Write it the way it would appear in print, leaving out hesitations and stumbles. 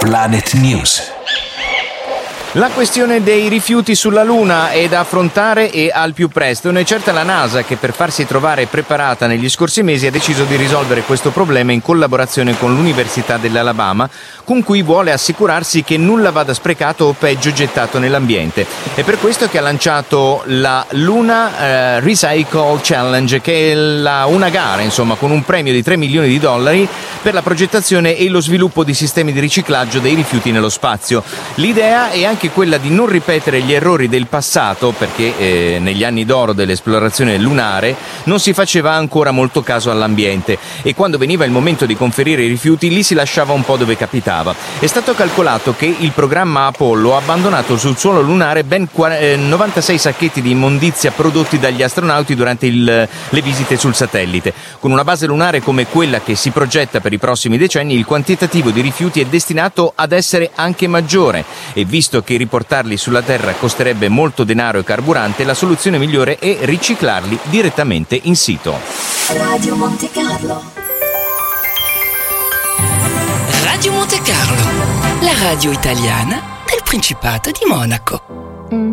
Planet News. La questione dei rifiuti sulla Luna è da affrontare e al più presto. Non è certa la NASA che, per farsi trovare preparata negli scorsi mesi, ha deciso di risolvere questo problema in collaborazione con l'Università dell'Alabama, con cui vuole assicurarsi che nulla vada sprecato o peggio gettato nell'ambiente. È per questo che ha lanciato la Luna Recycle Challenge, che è una gara, con un premio di $3 milioni per la progettazione e lo sviluppo di sistemi di riciclaggio dei rifiuti nello spazio. L'idea è anche quella di non ripetere gli errori del passato, perché negli anni d'oro dell'esplorazione lunare non si faceva ancora molto caso all'ambiente e quando veniva il momento di conferire i rifiuti li si lasciava un po' dove capitava. È stato calcolato che il programma Apollo ha abbandonato sul suolo lunare ben 96 sacchetti di immondizia prodotti dagli astronauti durante le visite sul satellite. Con una base lunare come quella che si progetta per i prossimi decenni, il quantitativo di rifiuti è destinato ad essere anche maggiore e visto che riportarli sulla Terra costerebbe molto denaro e carburante, la soluzione migliore è riciclarli direttamente in sito. Radio Monte Carlo. Radio Monte Carlo, la radio italiana del Principato di Monaco.